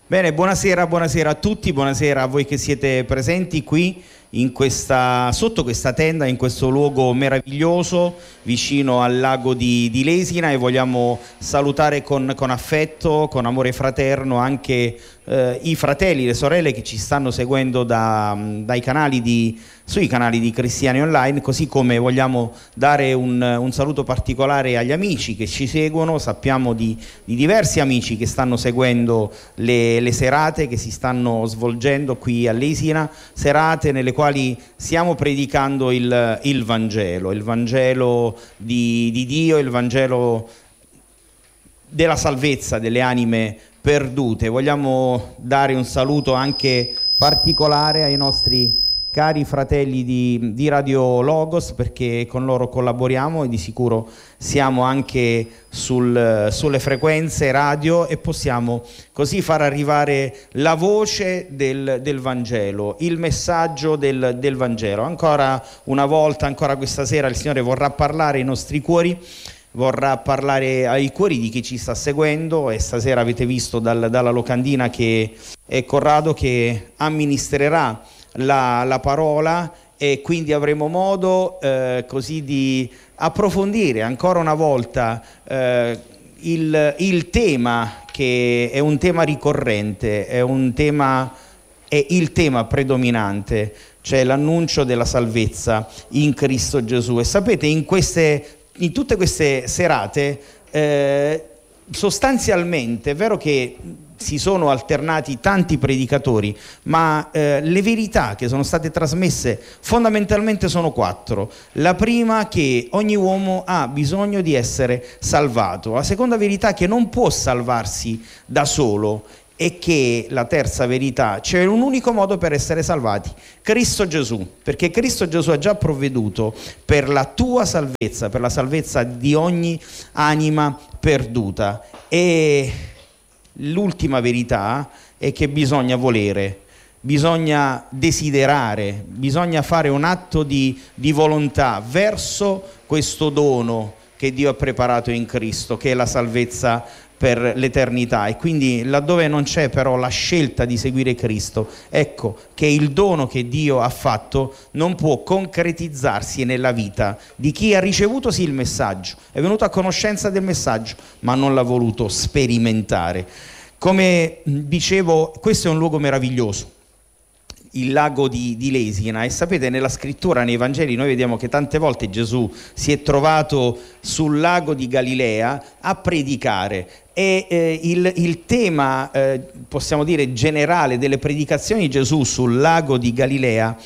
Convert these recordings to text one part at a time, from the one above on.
Bene, buonasera a tutti, buonasera a voi che siete presenti qui sotto questa tenda, in questo luogo meraviglioso vicino al lago di Lesina, e vogliamo salutare con affetto, con amore fraterno anche i fratelli e le sorelle che ci stanno seguendo sui canali di Cristiani Online, così come vogliamo dare un saluto particolare agli amici che ci seguono. Sappiamo di diversi amici che stanno seguendo le serate che si stanno svolgendo qui a Lesina, serate nelle quali stiamo predicando il Vangelo di Dio, il Vangelo della salvezza delle anime perdute. Vogliamo dare un saluto anche particolare ai nostri cari fratelli di Radio Logos, perché con loro collaboriamo e di sicuro siamo anche sulle frequenze radio e possiamo così far arrivare la voce del Vangelo, il messaggio del Vangelo. Ancora una volta, ancora questa sera, il Signore vorrà parlare ai nostri cuori, vorrà parlare ai cuori di chi ci sta seguendo, e stasera avete visto dalla locandina che è Corrado che amministrerà la parola, e quindi avremo modo così di approfondire ancora una volta il tema, che è un tema ricorrente, è il tema predominante, cioè l'annuncio della salvezza in Cristo Gesù. E sapete, in tutte queste serate sostanzialmente è vero che si sono alternati tanti predicatori, ma le verità che sono state trasmesse fondamentalmente sono 4. La prima, che ogni uomo ha bisogno di essere salvato. La seconda verità, che non può salvarsi da solo, e che la terza verità, c'è un unico modo per essere salvati: Cristo Gesù, perché Cristo Gesù ha già provveduto per la tua salvezza, per la salvezza di ogni anima perduta. E l'ultima verità è che bisogna volere, bisogna desiderare, bisogna fare un atto di volontà verso questo dono che Dio ha preparato in Cristo, che è la salvezza per l'eternità. E quindi laddove non c'è però la scelta di seguire Cristo, ecco che il dono che Dio ha fatto non può concretizzarsi nella vita di chi ha ricevuto sì il messaggio, è venuto a conoscenza del messaggio, ma non l'ha voluto sperimentare. Come dicevo, questo è un luogo meraviglioso, il lago di Lesina, e sapete, nella scrittura, nei Vangeli, noi vediamo che tante volte Gesù si è trovato sul lago di Galilea a predicare, e il tema, possiamo dire, generale delle predicazioni di Gesù sul lago di Galilea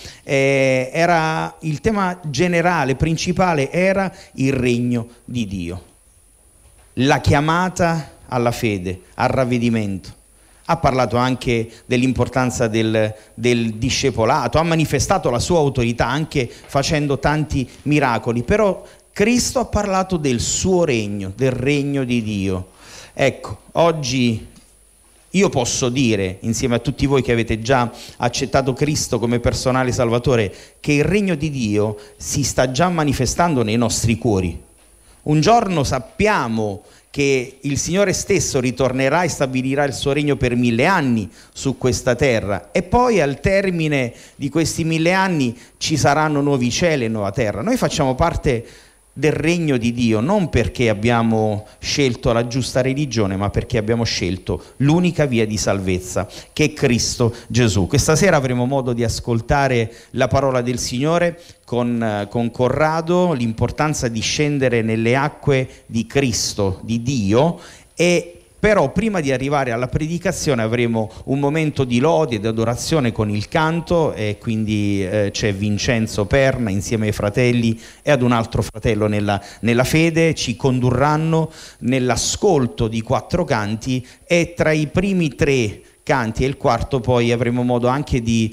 era il tema generale, principale, era il regno di Dio, la chiamata alla fede, al ravvedimento. Ha parlato anche dell'importanza del discepolato, ha manifestato la sua autorità anche facendo tanti miracoli, però Cristo ha parlato del suo regno, del regno di Dio. Ecco, oggi io posso dire, insieme a tutti voi che avete già accettato Cristo come personale Salvatore, che il regno di Dio si sta già manifestando nei nostri cuori. Un giorno sappiamo che il Signore stesso ritornerà e stabilirà il suo regno per 1000 anni su questa terra, e poi al termine di questi 1000 anni ci saranno nuovi cieli e nuova terra. Noi facciamo parte del regno di Dio non perché abbiamo scelto la giusta religione, ma perché abbiamo scelto l'unica via di salvezza, che è Cristo Gesù. Questa sera avremo modo di ascoltare la parola del Signore con Corrado, l'importanza di scendere nelle acque di Cristo, di Dio. E però prima di arrivare alla predicazione avremo un momento di lode ed adorazione con il canto, e quindi c'è Vincenzo Perna insieme ai fratelli e ad un altro fratello nella fede, ci condurranno nell'ascolto di 4 canti, e tra i primi 3 canti e il quarto poi avremo modo anche di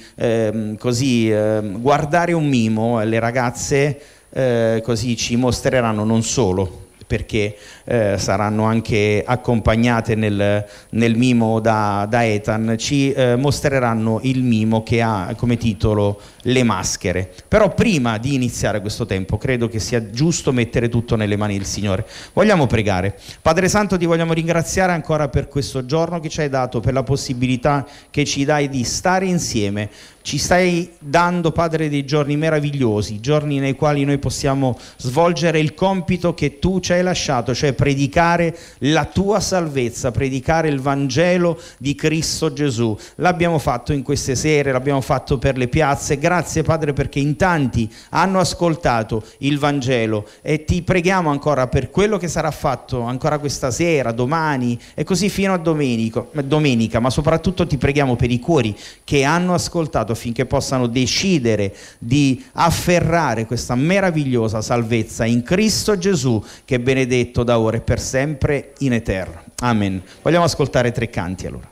guardare un mimo. Le ragazze così ci mostreranno non solo perché saranno anche accompagnate nel mimo da Ethan, ci mostreranno il mimo che ha come titolo Le maschere. Però prima di iniziare questo tempo credo che sia giusto mettere tutto nelle mani del Signore. Vogliamo pregare. Padre Santo, ti vogliamo ringraziare ancora per questo giorno che ci hai dato, per la possibilità che ci dai di stare insieme. Ci stai dando, Padre, dei giorni meravigliosi, giorni nei quali noi possiamo svolgere il compito che tu ci hai lasciato, cioè predicare la tua salvezza, predicare il Vangelo di Cristo Gesù. L'abbiamo fatto in queste sere, l'abbiamo fatto per le piazze. Grazie, Padre, perché in tanti hanno ascoltato il Vangelo, e ti preghiamo ancora per quello che sarà fatto ancora questa sera, domani e così fino a domenica, ma soprattutto ti preghiamo per i cuori che hanno ascoltato, affinché possano decidere di afferrare questa meravigliosa salvezza in Cristo Gesù, che è benedetto da ora e per sempre in eterno. Amen. Vogliamo ascoltare 3 canti allora.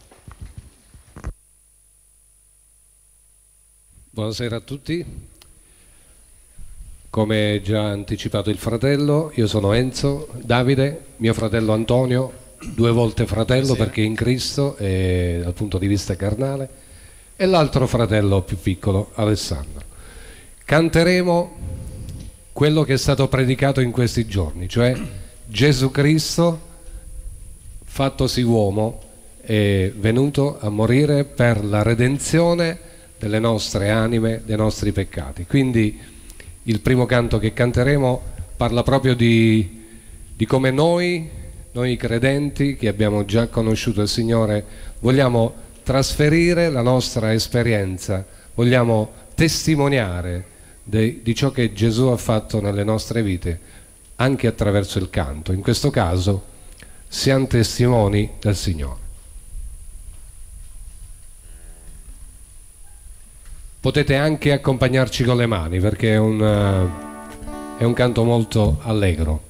Buonasera a tutti. Come già anticipato il fratello, io sono Enzo, Davide, mio fratello Antonio, 2 volte fratello perché in Cristo e dal punto di vista carnale, e l'altro fratello più piccolo, Alessandro. Canteremo quello che è stato predicato in questi giorni, cioè Gesù Cristo fattosi uomo è venuto a morire per la redenzione delle nostre anime, dei nostri peccati. Quindi il primo canto che canteremo parla proprio di come noi credenti che abbiamo già conosciuto il Signore vogliamo trasferire la nostra esperienza, vogliamo testimoniare di ciò che Gesù ha fatto nelle nostre vite anche attraverso il canto. In questo caso siamo testimoni del Signore. Potete anche accompagnarci con le mani perché è un canto molto allegro.